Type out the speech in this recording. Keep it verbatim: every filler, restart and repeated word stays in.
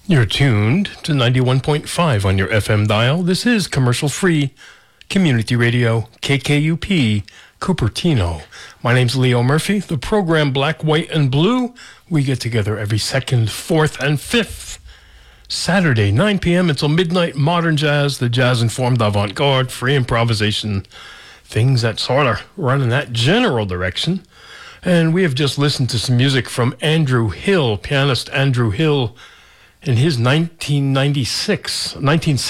You're tuned to ninety-one point five on your F M dial. This is commercial-free community radio, K K U P, Cupertino. My name's Leo Murphy. The program Black, White, and Blue, we get together every second, fourth, and fifth Saturday, nine p.m. until midnight. Modern jazz, the jazz-informed avant-garde, free improvisation, things that sort of run in that general direction. And we have just listened to some music from Andrew Hill, pianist Andrew Hill, in his nineteen ninety-six, nineteen